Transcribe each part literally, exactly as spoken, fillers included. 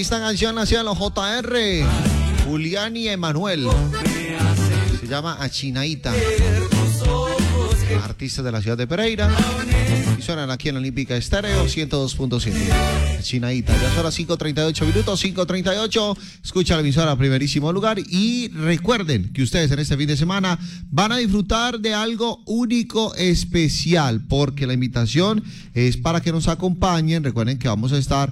Esta canción la hacían los J R, Julián y Emanuel. Se llama Achinaíta. Artistas de la ciudad de Pereira. Y suenan aquí en la Olímpica Estéreo ciento dos punto siete. Achinaíta. Ya son las cinco treinta y ocho minutos, cinco treinta y ocho. Escucha la emisora primerísimo lugar. Y recuerden que ustedes en este fin de semana van a disfrutar de algo único, especial, porque la invitación es para que nos acompañen. Recuerden que vamos a estar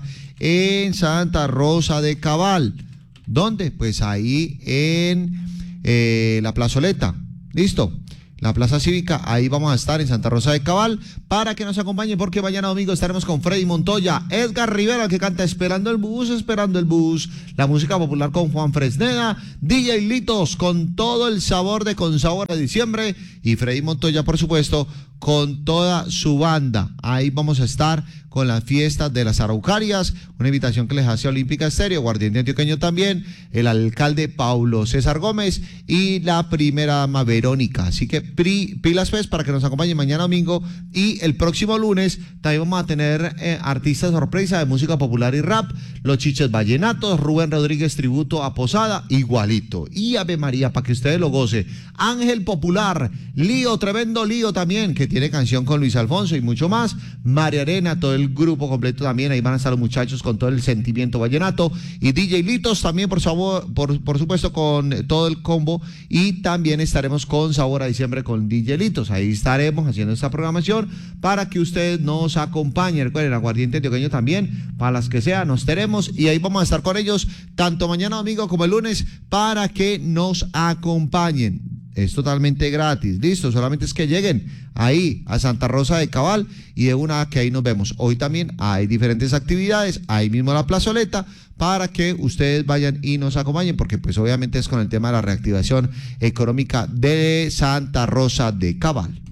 en Santa Rosa de Cabal. ¿Dónde? Pues ahí en eh, la plazoleta. ¿Listo? La Plaza Cívica, ahí vamos a estar en Santa Rosa de Cabal para que nos acompañen, porque mañana domingo estaremos con Freddy Montoya, Edgar Rivera, que canta Esperando el Bus, Esperando el Bus, la música popular con Juan Fresneda, D J Litos con todo el sabor de Con Sabor de Diciembre y Freddy Montoya, por supuesto, con toda su banda. Ahí vamos a estar con las fiestas de las Araucarias, una invitación que les hace Olímpica Estéreo, Guardián Antioqueño también, el alcalde Paulo César Gómez y la primera dama Verónica. Así que pri, pilas pues para que nos acompañen mañana domingo, y el próximo lunes también vamos a tener eh, artistas sorpresa de música popular y rap, Los Chiches Vallenatos, Rubén Rodríguez tributo a Posada, igualito, y Ave María para que ustedes lo gocen, Ángel Popular, Lío, tremendo Lío también, que tiene canción con Luis Alfonso y mucho más, María Arena, todo el grupo completo también, ahí van a estar los muchachos con todo el sentimiento vallenato, y D J Litos también por sabor, por, por supuesto con todo el combo, y también estaremos con Sabor a Diciembre con D J Litos. Ahí estaremos haciendo esta programación para que ustedes nos acompañen. Recuerden, Aguardiente Antioqueño también, para las que sea, nos tenemos, y ahí vamos a estar con ellos tanto mañana domingo como el lunes para que nos acompañen. Es totalmente gratis, listo, solamente es que lleguen ahí a Santa Rosa de Cabal y de una que ahí nos vemos. Hoy también hay diferentes actividades, ahí mismo en la plazoleta, para que ustedes vayan y nos acompañen, porque pues obviamente es con el tema de la reactivación económica de Santa Rosa de Cabal.